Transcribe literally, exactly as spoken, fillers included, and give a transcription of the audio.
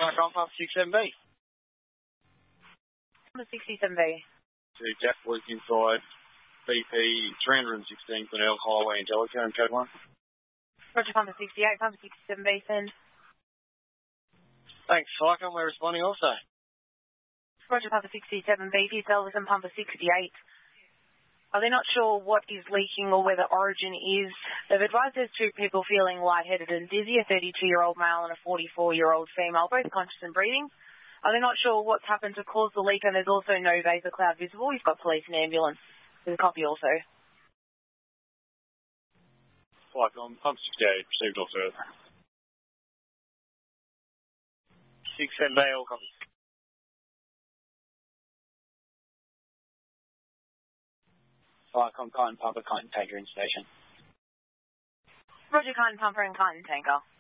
Back on pump sixty-seven B. Pump sixty-seven B. To Jack Luke inside B P three sixteen Glenelg Highway in Jellicoe, code one. Roger, pump sixty-eight, pump sixty-seven B, send. Thanks, Cyclone. We're responding also. Roger, pump sixty-seven B, for yourself and pump sixty-eight. Are they not sure what is leaking or where the origin is? They've advised there's two people feeling lightheaded and dizzy, a thirty-two-year-old male and a forty-four-year-old female, both conscious and breathing. Are they not sure what's happened to cause the leak? And there's also no vapor cloud visible. We've got police and ambulance. There's a copy also. Cyclone, pump sixty-eight, received all further. sixty-seven B, all copies. Cyclone, Kyneton Pumper, Kyneton Tanker in station. Roger, Kyneton Pumper and Kyneton Tanker.